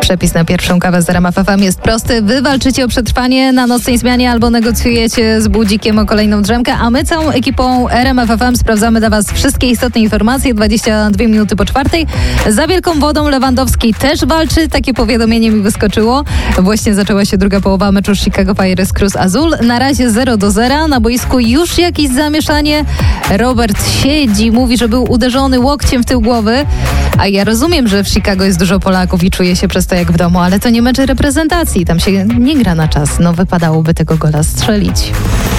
Przepis na pierwszą kawę z RMF FM jest prosty. Wy walczycie o przetrwanie na nocnej zmianie albo negocjujecie z budzikiem o kolejną drzemkę, a my całą ekipą RMF FM sprawdzamy dla Was wszystkie istotne informacje. 22 minuty po 4. Za wielką wodą Lewandowski też walczy. Takie powiadomienie mi wyskoczyło. Właśnie zaczęła się druga połowa meczu Chicago Fire z Cruz Azul. Na razie 0-0. Na boisku już jakieś zamieszanie. Robert siedzi, mówi, że był uderzony łokciem w tył głowy. A ja rozumiem, że w Chicago jest dużo Polaków i czuje się przez to jak w domu, ale to nie mecze reprezentacji. Tam się nie gra na czas. No wypadałoby tego gola strzelić.